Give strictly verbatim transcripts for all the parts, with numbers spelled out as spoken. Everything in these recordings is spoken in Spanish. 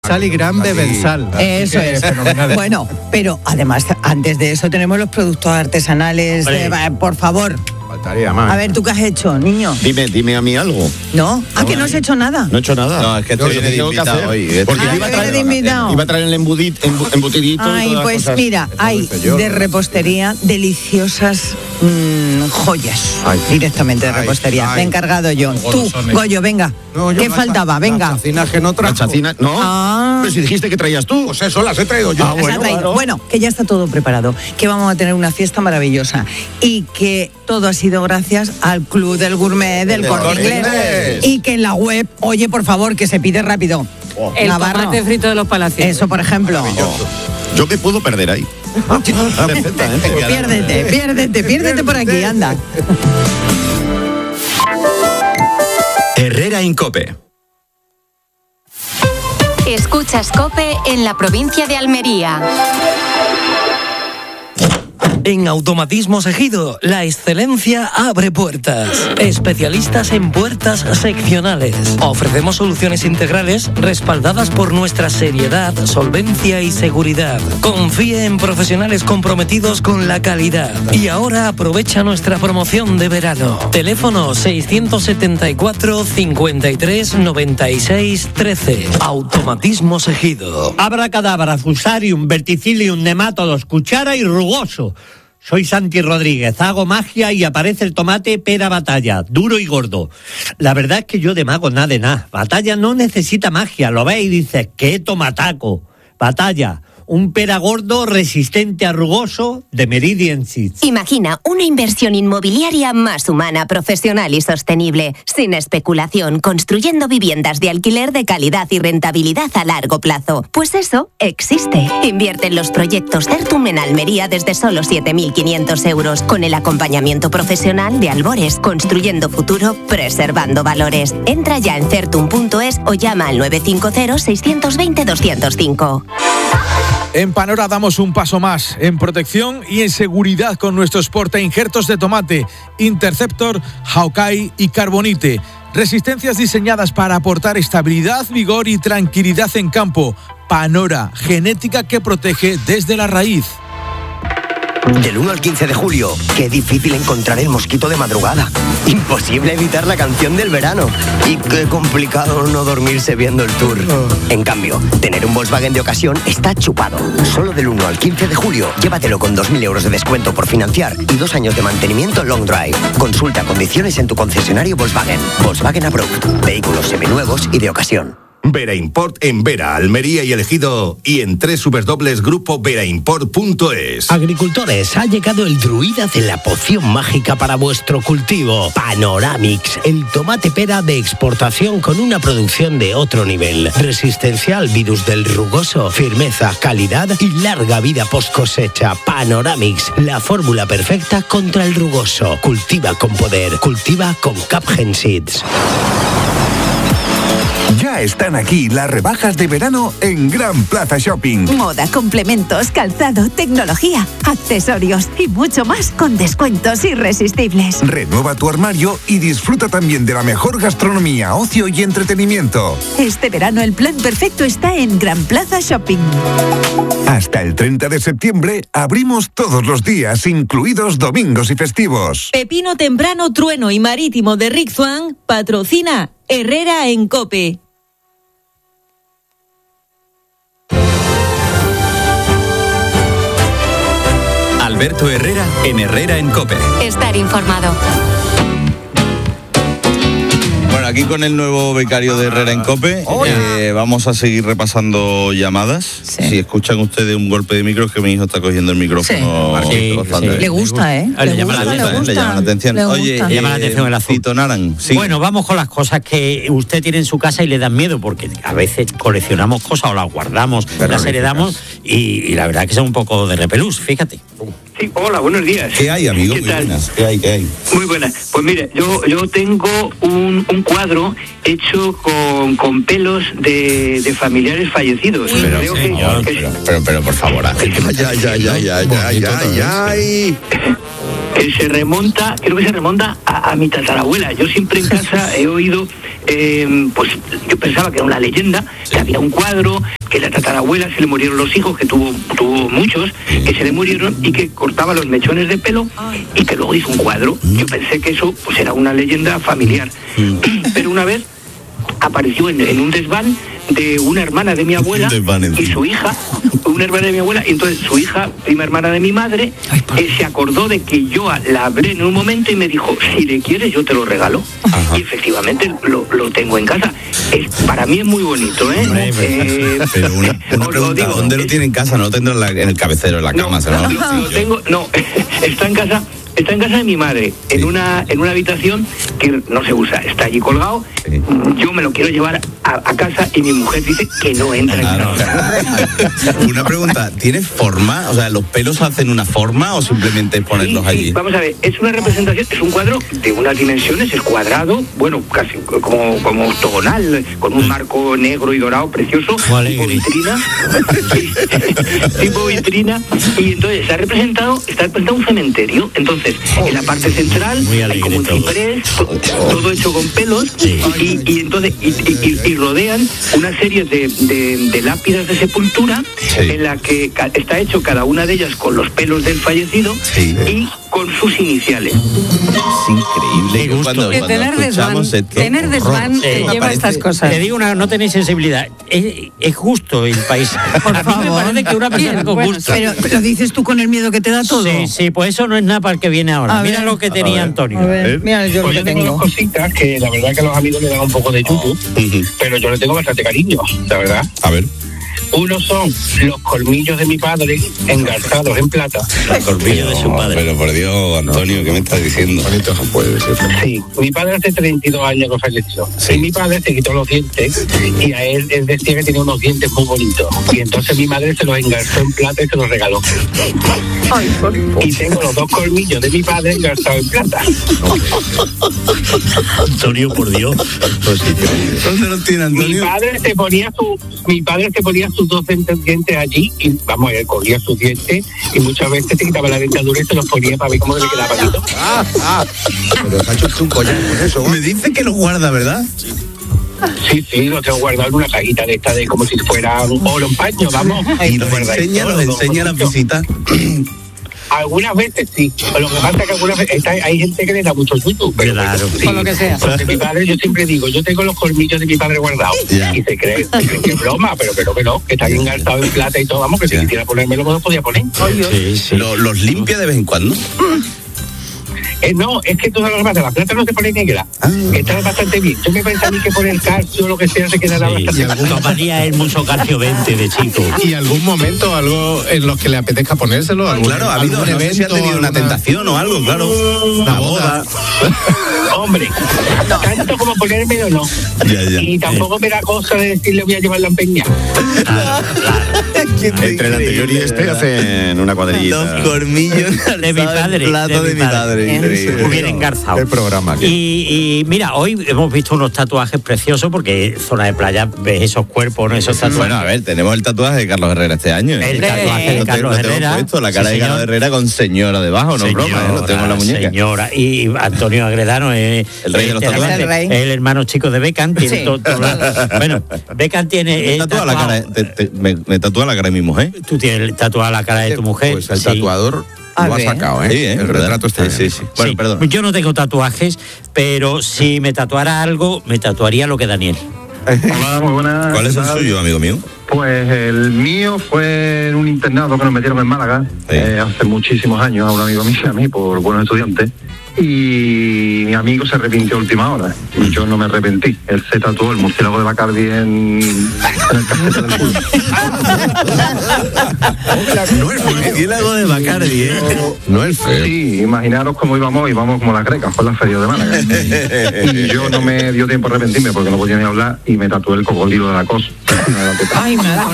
Bebensal y Gran Bebensal. Eso es. Fenomenal. Bueno, pero además, antes de eso tenemos los productos artesanales. Eh, por favor. Faltaría más. A ver, ¿tú qué has hecho, niño? Dime, dime a mí algo. ¿No? ¿Ah, que no has hecho nada? No he hecho nada. No, es que estoy de invitado hoy. Porque Ah, iba, a traer, de invitado. iba a traer el embudit, embu, embutidito. Ay, y todas pues las cosas. mira, hay de repostería deliciosas mmm, joyas. Ay. Directamente de Ay, repostería. ay. Me he encargado yo. Tú, Goyo, venga. No, yo ¿Qué la faltaba? cha- Venga. las chacinas que no trajo. ¿La chacina? No. Ah. Pero si dijiste que traías tú. Pues eso, las he traído yo. Ah, Las ha bueno, traído. claro. Bueno, que ya está todo preparado, que vamos a tener una fiesta maravillosa y que todo ha sido gracias al Club del Gourmet del Del Corte Corte Inglés. Inglés. Y que en la web, oye, por favor, que se pide rápido. El Navarro. tomate frito de los palacios. Eso, por ejemplo. Yo me puedo perder ahí. Perfectamente. Piérdete, piérdete, piérdete por aquí, anda. Herrera Incope. Escuchas COPE en la provincia de Almería. En Automatismos Ejido, la excelencia abre puertas. Especialistas en puertas seccionales. Ofrecemos soluciones integrales respaldadas por nuestra seriedad, solvencia y seguridad. Confíe en profesionales comprometidos con la calidad. Y ahora aprovecha nuestra promoción de verano. Teléfono seiscientos setenta y cuatro, cincuenta y tres, noventa y seis, trece. Automatismos Ejido. Abracadabra, fusarium, verticillium, nematodos, cuchara y rugoso. Soy Santi Rodríguez, hago magia y aparece el tomate pera Batalla, duro y gordo. La verdad es que yo de mago nada de nada. Batalla no necesita magia, lo ves y dices, ¡qué tomataco! Batalla, un pera gordo resistente a rugoso de Meridian Seeds. Imagina una inversión inmobiliaria más humana, profesional y sostenible, sin especulación, construyendo viviendas de alquiler de calidad y rentabilidad a largo plazo. Pues eso existe. Invierte en los proyectos Certum en Almería desde solo siete mil quinientos euros, con el acompañamiento profesional de Albores, construyendo futuro, preservando valores. Entra ya en certum punto es o llama al nueve cinco cero, seis dos cero, dos cero cinco. En Panora damos un paso más en protección y en seguridad con nuestros portainjertos de tomate, Interceptor, Hawkeye y Carbonite. Resistencias diseñadas para aportar estabilidad, vigor y tranquilidad en campo. Panora, genética que protege desde la raíz. Del uno al quince de julio, qué difícil encontrar el mosquito de madrugada. Imposible evitar la canción del verano. Y qué complicado no dormirse viendo el tour. En cambio, tener un Volkswagen de ocasión está chupado. Solo del uno al quince de julio, llévatelo con dos mil euros de descuento por financiar y dos años de mantenimiento long drive. Consulta condiciones en tu concesionario Volkswagen. Volkswagen Approved. Vehículos seminuevos y de ocasión. Vera Import en Vera, Almería y El Ejido y en doble u doble u doble u punto grupo vera import punto es. Agricultores, ha llegado el druida de la poción mágica para vuestro cultivo. Panoramix, el tomate pera de exportación con una producción de otro nivel. Resistencia al virus del rugoso, firmeza, calidad y larga vida post cosecha. Panoramix, la fórmula perfecta contra el rugoso. Cultiva con poder, cultiva con Capgen Seeds. Ya están aquí las rebajas de verano en Gran Plaza Shopping. Moda, complementos, calzado, tecnología, accesorios y mucho más con descuentos irresistibles. Renueva tu armario y disfruta también de la mejor gastronomía, ocio y entretenimiento. Este verano el plan perfecto está en Gran Plaza Shopping. Hasta el treinta de septiembre abrimos todos los días, incluidos domingos y festivos. Pepino Temprano, Trueno y Marítimo de Rick Swan patrocina Herrera en COPE. Alberto Herrera en Herrera en COPE. Estar informado. Bueno, aquí con el nuevo becario de Herrera en COPE, eh, vamos a seguir repasando llamadas. Sí. Si escuchan ustedes un golpe de micro, es que mi hijo está cogiendo el micrófono. Sí. Sí, bastante. Sí. Le gusta, ¿eh? Le, le, llama, gusta, la atención, le, gusta. le llama la atención. Le Oye, gusta. Eh, le llama la atención el azul. Tito Naran, sí. Bueno, vamos con las cosas que usted tiene en su casa y le dan miedo, porque a veces coleccionamos cosas o las guardamos, las heredamos y, y la verdad que son un poco de repelús, fíjate. Sí, hola, buenos días. ¿Qué hay, amigo? ¿Qué Muy tal? buenas. ¿Qué hay, qué hay? Muy buenas. Pues mire, yo yo tengo un, un cuadro hecho con, con pelos de, de familiares fallecidos. Pero, Creo señor, que, que, pero, pero, pero, por favor, Ángel, ya, ya, ya, ya, ya, ya, ya, que se remonta, creo que se remonta a, a mi tatarabuela. Yo siempre en casa he oído, eh, pues yo pensaba que era una leyenda, que había un cuadro que la tatarabuela se le murieron los hijos, que tuvo, tuvo muchos, que se le murieron y que cortaba los mechones de pelo y que luego hizo un cuadro. Yo pensé que eso pues era una leyenda familiar. Pero una vez apareció en, en un desván de una hermana de mi abuela y su hija, una hermana de mi abuela, y entonces su hija, prima hermana de mi madre, eh, se acordó de que yo la hablé en un momento y me dijo, si le quieres yo te lo regalo. Ajá. Y efectivamente lo, lo tengo en casa. Es, para mí es muy bonito, ¿eh? Hombre, eh pero una, una pregunta, digo, ¿dónde lo tiene en casa? ¿No lo tendrá en, la, en el cabecero, en la cama? No, ¿se lo, lo, lo tengo, no, está en casa. Está en casa de mi madre, en sí. una en una habitación que no se usa, está allí colgado. Sí. Yo me lo quiero llevar a, a casa y mi mujer dice que no entra en claro. casa. Una pregunta, ¿tiene forma? O sea, ¿los pelos hacen una forma o simplemente es ponerlos sí, sí. allí? Vamos a ver, es una representación, es un cuadro de unas dimensiones, es cuadrado, bueno, casi como, como octogonal, con un marco negro y dorado precioso, tipo vitrina, tipo vitrina, y entonces está representado, está representado un cementerio, entonces en la parte central hay como un ciprés, todo, todo hecho con pelos, sí. y, y entonces y, y, y rodean una serie de, de, de lápidas de sepultura, sí. en la que ca- está hecho cada una de ellas con los pelos del fallecido, sí. y con sus iniciales. Es increíble. Gusto. Cuando, cuando tener desván, tener desván eh, lleva parece, estas cosas. Te digo una, no tenéis sensibilidad. Es, es justo el país. Por a favor. mí me parece que una persona Bien, con bueno, gusto. Pero, pero dices tú con el miedo que te da todo. Sí, sí, pues eso no es nada para el que viene ahora. A Mira ver, lo que tenía Antonio. A ver, mira yo pues lo que yo tengo tengo. dos cositas que la verdad que a los amigos le dan un poco de yuyu, uh-huh. pero yo le tengo bastante cariño, la verdad. A ver. Uno son los colmillos de mi padre engarzados en plata. Los colmillos de su padre. Pero por Dios, Antonio, ¿qué me estás diciendo? Bonito no puede ser. Sí, mi padre hace treinta y dos años que falleció. Sí. Y mi padre se quitó los dientes y a él, él decía que tenía unos dientes muy bonitos. Y entonces mi madre se los engarzó en plata y se los regaló. Ay, por Dios. Y tengo los dos colmillos de mi padre engarzados en plata. Antonio, por Dios. ¿Dónde los tiene Antonio? Mi padre se ponía su, mi padre se ponía sus dos dientes allí y vamos, él cogía sus dientes y muchas veces se quitaba la dentadura y se los ponía para ver cómo se le quedaba bonito. Ah, ah. Pero se ha hecho un collar con eso. Me dice que los guarda, ¿verdad? Sí, sí, los tengo guardado en una cajita de esta de como si fuera un oro en paño, vamos. Y los enseña, los enseña a la visita. Algunas veces sí, lo que pasa es que algunas veces está, hay gente que le da mucho susto, pero claro, bueno, sí. Con lo que sea. Porque mi padre, yo siempre digo, yo tengo los colmillos de mi padre guardados, yeah. y se cree, se cree que es broma, pero que no, que no, que están engarzados en plata y todo, vamos, que yeah. si quisiera ponérmelo, me lo podía poner. Sí, sí. ¿Los, ¿Los limpia de vez en cuando? Eh, no, es que todas las bases, la plata no se pone negra, ah. está bastante bien. Yo me pensaba a mí que por el calcio o lo que sea se quedará sí, bastante bien. Tomaría el mucho calcio veinte de chico. ¿Y algún momento, algo en los que le apetezca ponérselo? ¿Algún, claro, ha habido, no sé si ha tenido una tentación o algo, claro. Una boda. Hombre, tanto como ponérmelo no. Ya, ya. Y tampoco me da cosa de decirle voy a llevarla a empeñar. Claro, claro. Entre el anterior y este hacen una cuadrillita. Los colmillos de mi padre. Plato de mi padre. Muy bien engarzado. El programa. Y, y mira, hoy hemos visto unos tatuajes preciosos porque zona de playa ves esos cuerpos, ¿no? Esos tatuajes. Bueno, a ver, tenemos el tatuaje de Carlos Herrera este año. ¿eh? El tatuaje de Carlos lo Herrera. Puesto, la cara sí, de Carlos Herrera con señora debajo, no señora, broma, ¿eh? Lo tengo en la muñeca. Señora. Y Antonio Agredano es el rey de los tatuajes. El, el hermano chico de Beckham. Tiene sí. todo, todo bueno, Beckham tiene. Me tatúa, la cara, te, te, me, me tatúa la cara de mi mujer. Tú tienes tatuada la cara de tu mujer. Pues el tatuador. A lo ver. ha sacado, ¿eh? Sí, ¿eh? El ¿verdad? retrato está sí, bien. sí, sí. Bueno, sí. perdón. Yo no tengo tatuajes, pero si me tatuara algo, me tatuaría lo que Daniel. Hola, muy buenas. ¿Cuál es el suyo, amigo mío? Pues el mío fue en un internado que nos metieron en Málaga, sí. eh, hace muchísimos años, a un amigo mío y a mí, por buenos estudiantes. Y mi amigo se arrepintió a última hora y yo no me arrepentí. Él se tatuó el murciélago de Bacardi en, en el cachete del culo. No es murciélago de Bacardi, ¿eh? No es feo. Sí, imaginaros cómo íbamos, íbamos como las grecas, fue la feria de Málaga. Y yo no me dio tiempo a arrepentirme porque no podía ni hablar y me tatué el cocodrilo de la cosa. Ay, me da.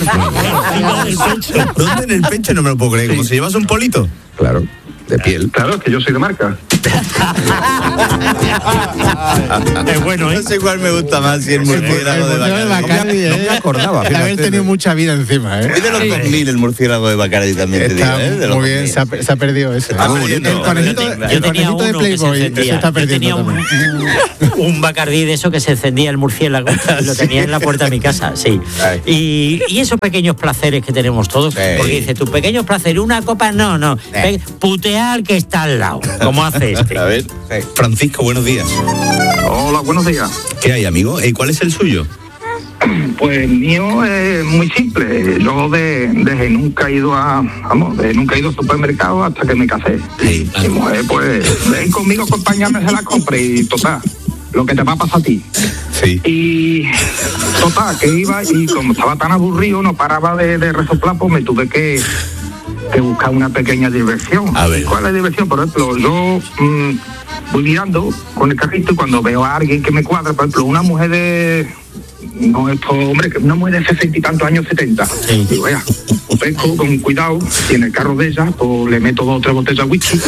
¿Dónde en el pecho? No me lo puedo creer. ¿Como si llevas un polito? Claro, de piel. Claro, es que yo soy de marca. Es bueno, ¿eh? No sé cuál me gusta más, si el murciélago de Bacardi. No me acordaba. De haber tenido mucha vida encima, ¿eh? Es de los dos mil el murciélago de Bacardi también, te digo, ¿eh? Muy bien, se ha, se ha perdido ese. Está muy bonito. El conejito, el conejito de Playboy se, se está perdiendo un, un Bacardí de eso que se encendía el murciélago. Lo tenía en la puerta de mi casa, sí. Y, y esos pequeños placeres que tenemos todos. Sí. Porque dice, tus pequeños placeres, una copa, no, no. Sí. Putea al que está al lado, como hace este. A ver, sí. Francisco, buenos días. Hola, buenos días. ¿Qué hay, amigo? ¿Y cuál es el suyo? Pues el mío es muy simple. Yo de, desde nunca he ido a, vamos, desde nunca he ido al supermercado hasta que me casé. Sí. Mi mujer, pues, ven conmigo, acompáñame a la compra y total, lo que te va a pasar a ti. Sí. Y total, que iba y como estaba tan aburrido, no paraba de, de resoplar, pues me tuve que, que buscar una pequeña diversión. A ver. ¿Cuál es la diversión? Por ejemplo, yo mmm, voy mirando con el carrito y cuando veo a alguien que me cuadra, por ejemplo, una mujer de... No, esto, hombre, que una mujer de sesenta y tantos años, setenta. Sí. Digo, vaya, pesco con cuidado y en el carro de ella, pues le meto dos o tres botellas de whisky.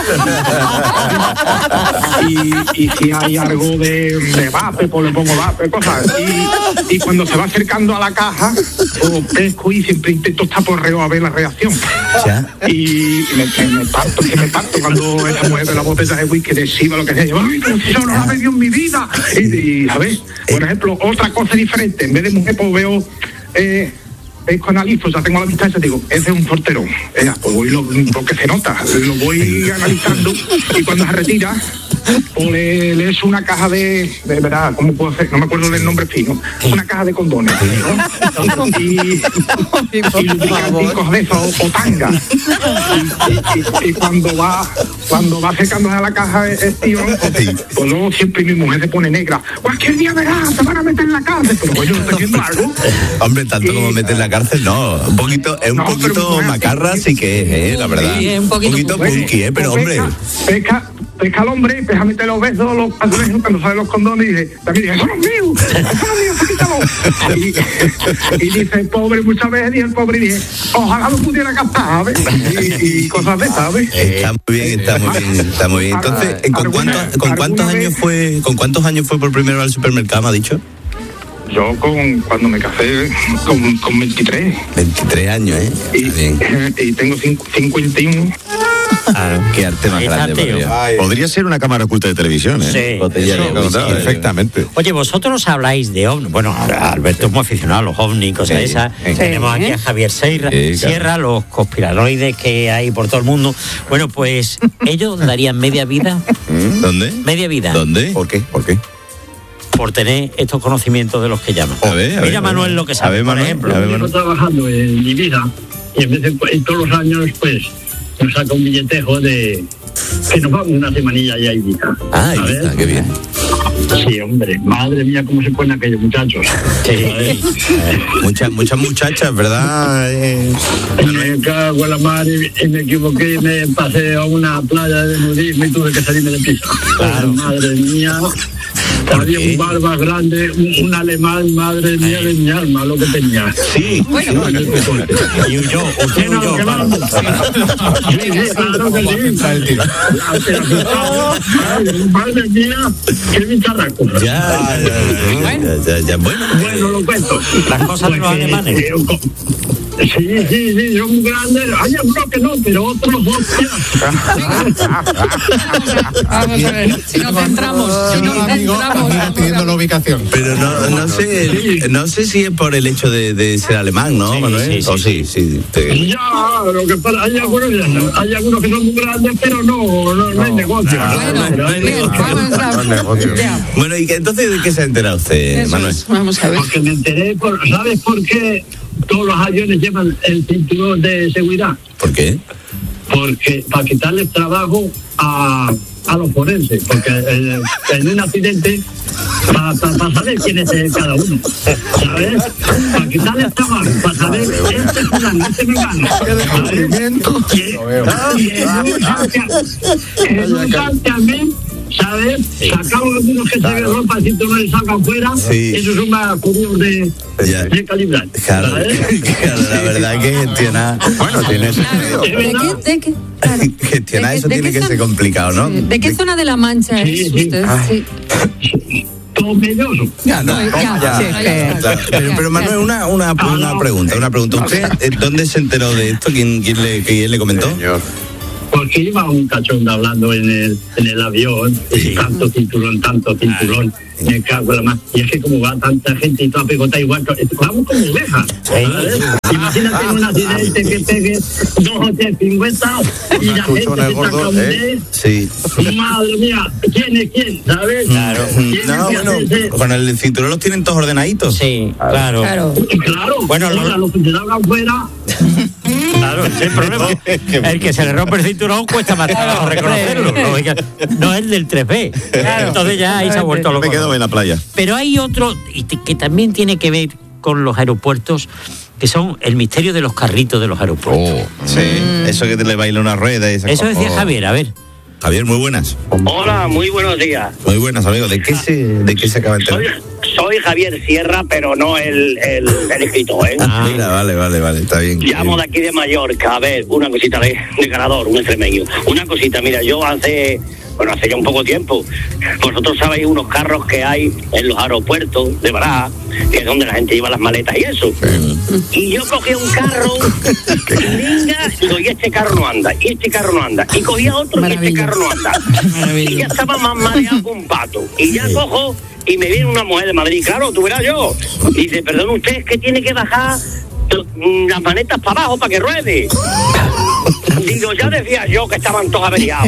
y, y si hay algo de, de vape, pues le pongo vape, cosas. Y, y cuando se va acercando a la caja, pues pesco y siempre intento estar por reo a ver la reacción. ¿Ya? Y me, me parto, que me parto cuando esa mujer ve la botella de whisky de Shiva, lo que sea. Ay, pero si yo no la he bebido en mi vida. Y, y ¿sabes? Por ejemplo, otra cosa diferente, en vez de mujer, pues veo, eh, pesco, analizo, ya tengo la distancia, digo, ese es un portero. Eh, pues voy lo, lo que se nota, lo voy analizando y cuando se retira, pues le, le echo una caja de, de verdad, ¿cómo puedo hacer? No me acuerdo del nombre fino, una caja de condones, ¿no? Y, y lubricanticos de esos, o, o tanga. Y, y, y cuando va, cuando va secándose a la caja el tío, pues, pues luego siempre mi mujer se pone negra. Cualquier día verás, te van a meter en la cárcel, pero pues yo no estoy haciendo algo. Hombre, tanto y, como meter en la cárcel, no. Un poquito, es un no, poquito macarra, sí que es, eh, la verdad. Sí, un poquito, un poquito punky, eh, pero hombre. Pesca, pesca al hombre, deja meter los besos, los azulejos, cuando sale los condones y dice, también dice, eso no es mío, eso no es mío, quítalo. Y, y dice el pobre muchas veces, y el pobre dice, ojalá lo pudiera captar, ¿sabes? Y, y cosas de, ¿sabes? Está muy bien, está muy bien, está muy bien. Entonces, ¿con cuántos, con cuántos años fue, con cuántos años fue por primera vez al supermercado, me ha dicho? Yo con cuando me casé con, con veintitrés. veintitrés años, ¿eh? Y, bien. y tengo cincuenta y uno. Ah, qué arte más grande. Podría ser una cámara oculta de televisión, ¿eh? Sí. Botella de sí, perfectamente. Oye, vosotros habláis de ovnis. Bueno, Alberto es muy aficionado a los ovnis, cosas sí, esas. Sí. Tenemos aquí a Javier Sierra, sí, claro. Sierra, los conspiranoides que hay por todo el mundo. Bueno, pues ellos darían media vida. ¿Dónde? Media vida. ¿Dónde? ¿Por qué? ¿Por qué? Por tener estos conocimientos de los que llaman. A ver, a Mira ver, Manuel ver, lo que sabe, ver, por Manuel, ejemplo. Ver, Yo trabajando en mi vida y en vez de, y todos los años pues nos saca un billetejo de que nos vamos una semanilla ya a Ibiza. Ah, Ibiza, qué bien. Sí, hombre, madre mía, cómo se ponen aquellos muchachos. Sí. Eh, muchas, muchas muchachas, ¿verdad? Eh, me cago en la mar y, y me equivoqué y me pasé a una playa de nudismo y tuve que salirme de piso. Claro. Madre mía. Había un barba grande, un, un alemán, madre mía de mi alma, lo que tenía. Sí, bueno, y huyó, usted no huyó. Sí, sí, claro que sí. Madre mía, qué bicharraco. Ya, ya, ya, bueno. ya, ya, bueno. Bueno, lo cuento. Las cosas de los alemanes. Sí, sí, sí, son grandes. Hay algunos que no, pero otros, hostia. Vamos a ver, si nos centramos, si nos centramos. Pidiendo la ubicación. Pero no, no sé, no sé si es por el hecho de, de ser alemán, ¿no, sí, Manuel? Sí, o sí, sí. Te... Ya, lo que pasa, hay algunos, hay algunos que son muy grandes, pero no, no, no hay negocio. Bueno, no hay negocio. Bueno, y que, entonces, ¿de qué se ha enterado usted, Eso Manuel? Es, vamos a ver. Porque me enteré, por, ¿sabes por qué todos los aviones llevan el cinturón de seguridad? ¿Por qué? Porque para quitarles trabajo a, a los forenses, porque eh, en un accidente, para pa, pa saber quién es cada uno, ¿sabes? Para quitarles trabajo, para saber este es fulano, este me gana, ¿sabes? Y en un salteamén ¿sabes? Sacamos algunos que claro. se ven ropa, si tú no le sacan fuera, sí. esos son más curiosos de, de calibrar. Claro, claro, la verdad que gestionar, bueno, tiene sentido. ¿De qué? ¿De qué? Claro. Gestionar ¿De, eso de tiene que zona? ser complicado, ¿no? Sí. ¿De qué zona de la Mancha sí, es sí. usted? Sí. Tomelloso. Ya, no, ya, ya, ya, ya, claro. Pero, pero Manuel, una, una, una pregunta, una pregunta. ¿Usted dónde se enteró de esto? ¿Quién, quién, le, quién le comentó? Señor. Porque iba un cachondo hablando en el, en el avión, sí. y tanto cinturón, tanto cinturón, sí. me cago en la mano. Y es que como va tanta gente y toda pegotada igual, vamos como ovejas. Sí. Imagínate un accidente que pegue dos o tres cincuenta y la gente se saca un ¿eh? Sí. Madre mía, ¿quién es quién? ¿Sabes? Claro. No, bueno, hacerse? Con el cinturón los tienen todos ordenaditos. Sí, claro. Claro. Claro. Bueno, ahora, los que se salgan fuera. Claro, ese es el problema. El que se le rompe el cinturón cuesta más trabajo reconocerlo. No, no es el del tres B. Claro. Entonces ya ahí se ha vuelto loco. Me quedo en la playa. Pero hay otro y que también tiene que ver con los aeropuertos, que son el misterio de los carritos de los aeropuertos. Oh, sí, mm. eso que te le baila una rueda y esas Eso cosas. decía Javier, a ver. Javier, muy buenas. Hola, muy buenos días. Muy buenas, amigo. ¿De qué se, de qué se acaba el tema? Soy, soy Javier Sierra, pero no el, el, el escritor, ¿eh? Ah, mira, vale, vale, vale, está bien. Llamo de aquí de Mallorca, a ver, una cosita de, de ganador, un extremeño. Una cosita, mira, yo hace... Bueno, hace ya un poco tiempo. Vosotros sabéis unos carros que hay en los aeropuertos de Barajas, que es donde la gente lleva las maletas y eso. Sí. Y yo cogí un carro, y venga, digo, y este carro no anda, y este carro no anda. Y cogía otro, Maravilla. Y este carro no anda. Maravilla. Y ya estaba más mareado que un pato. Y ya cojo, y me viene una mujer de Madrid, claro, tú verás yo. Y dice, perdón, usted es que tiene que bajar las manetas para abajo para que ruede. Digo, ya decía yo que estaban todos averiados.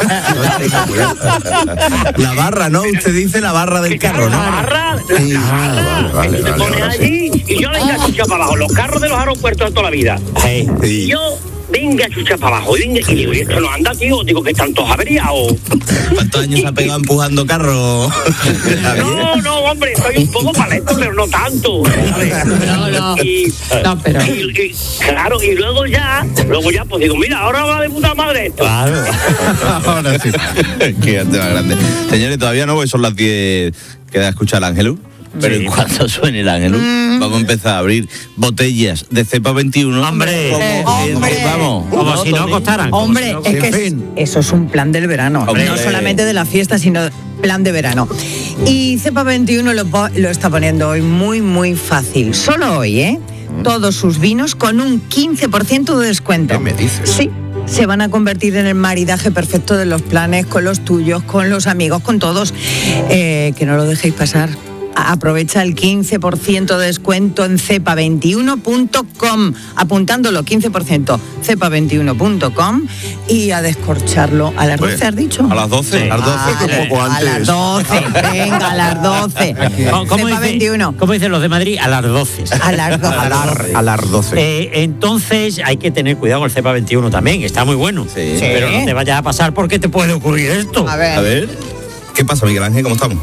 La barra, ¿no? Usted dice la barra del carro, ¿no? La barra, la sí. barra. Ah, vale, se vale, pone vale, allí sí. y yo le engancho para abajo. Los carros de los aeropuertos de toda la vida. Sí. Y yo venga chucha para abajo. Y, venga, y digo, ¿y esto no anda, tío? Digo, que están todos averiados. ¿Cuántos años ha pegado empujando carro? No, no, hombre, estoy un poco paleto, pero no tanto. No, no. Y, no, pero... y, y, claro, y luego ya, luego ya, pues digo, mira, ahora va de puta madre esto. Claro. Ahora sí. Qué más grande. Señores, todavía no, son las diez. Queda escuchar al Ángelus. Pero sí. En cuanto suene el Ángelus, mm. vamos a empezar a abrir botellas de cepa veintiuno. ¡Hombre! Eh, hombre. Vamos, como si no costaran. Hombre, si no, es que es, eso es un plan del verano. Hombre. No solamente de la fiesta, sino plan de verano. Y cepa veintiuno lo, lo está poniendo hoy muy, muy fácil. Solo hoy, ¿eh? Mm. Todos sus vinos con un quince por ciento de descuento. ¿Qué me dices? Sí. Se van a convertir en el maridaje perfecto de los planes, con los tuyos, con los amigos, con todos. Eh, que no lo dejéis pasar. Aprovecha el quince por ciento de descuento en cepa veintiuno punto com, apuntándolo quince por ciento, cepa veintiuno punto com, y a descorcharlo a las doce, ¿has dicho? A las doce, sí. a las doce, Vale, un poco antes. A las doce, venga, a las doce. ¿Cómo, cómo cepa dice, veintiuno. ¿Cómo dicen los de Madrid? A las doce. A las doce. A las, a las doce. Eh, entonces hay que tener cuidado con el cepa veintiuno también, está muy bueno. Sí. Sí. Pero no te vayas a pasar porque te puede ocurrir esto. A ver. A ver. ¿Qué pasa, Miguel Ángel? ¿Cómo estamos?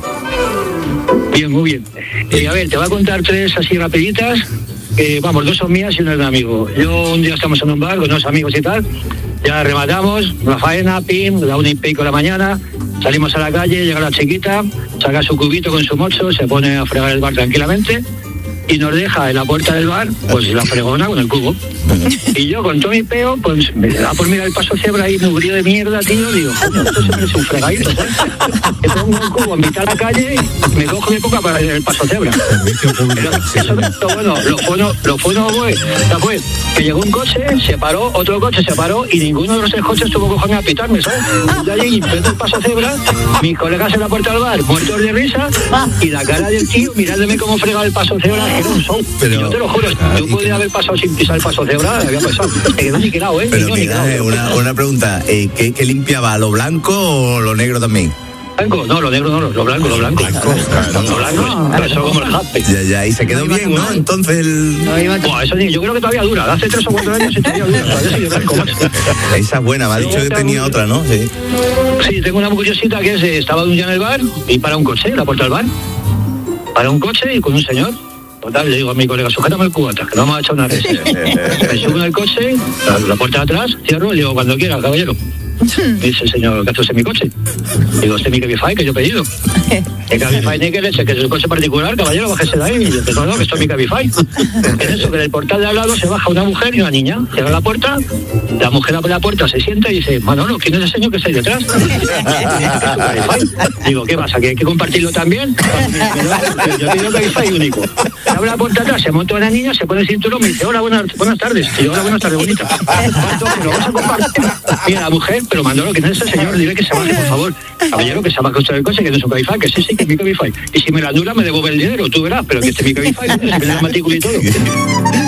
Bien, muy bien. Eh, a ver, te voy a contar tres así rapiditas. Que, vamos, dos son mías y una es de un amigo. Yo un día estamos en un bar con unos amigos y tal. Ya rematamos, la faena, pim, la una y pico de la mañana. Salimos a la calle, llega la chiquita, saca su cubito con su mocho, se pone a fregar el bar tranquilamente. Y nos deja en la puerta del bar, pues la fregona con el cubo. Y yo con todo mi peo, pues me da por mirar el paso cebra ahí, nubrío de mierda, tío, digo, coño, esto se merece un fregadito, ¿sabes? Me pongo el cubo en mitad de la calle, me cojo mi poca para ir el paso cebra. Pero eso, lo bueno, lo bueno, lo bueno fue, fue que llegó un coche, se paró, otro coche se paró y ninguno de los tres coches tuvo cojones a pitarme, ¿sabes? De allí empezó el paso cebra, mis colegas en la puerta del bar, muertos de risa, y la cara del tío mirándome cómo fregaba el paso cebra. Era un show. Pero, yo te lo juro, claro, yo podría haber pasado sin pisar el paso cebra, había pasado. Me quedó niquelado, ¿eh? Pero mira, una, una pregunta, eh, ¿qué, ¿qué limpiaba? ¿Lo blanco o lo negro también? Blanco, no, lo negro no, lo blanco, lo blanco. Blanco, claro. Lo blanco, no, pero eso como el jape. Ya, ya, y se quedó no bien, ¿no? Entonces el... No, Buah, eso yo creo que todavía dura, hace tres o cuatro años y todavía dura, todavía sigue blanco. Esa es buena, me ha dicho que tenía otra, ¿no? Sí. Sí, tengo una curiosita que es, estaba un día en el bar y para un coche, en la puerta del bar. Para un coche y con un señor. Total, le digo a mi colega, sujétame el cubata, que no vamos a echar una res. Me subo en el coche, la, la puerta de atrás, cierro y le digo, cuando quiera, caballero. Dice el señor, ¿qué hace mi coche? Digo, este es mi Cabify que yo he pedido. El Cabify ni que leche, que es un coche particular, caballero, bájese de ahí. Y yo digo, no, que esto es mi Cabify. Es eso, que del portal de al lado se baja una mujer y una niña. Cierra la puerta, la mujer abre la puerta, se sienta y dice, Manolo, ¿quién es el señor que está ahí detrás? Digo, ¿qué pasa? ¿Que hay que compartirlo también? Yo tengo Cabify único. Se abre la puerta atrás, se monta una niña, se pone el cinturón, me dice, hola, buenas, buenas tardes. Y yo, hola, buenas tardes, bonita. ¿Cuánto que lo vas a compartir? Mira, la mujer, pero Manolo, ¿quién es ese señor? Dile que se baje, por favor. Caballero, que se baje usted del coche, que no es un Cabify, que sí, sí, que es mi Cabify. Y si me la anula, me devuelve el dinero, tú verás, pero que este es mi Cabify, que se me da matrícula y todo.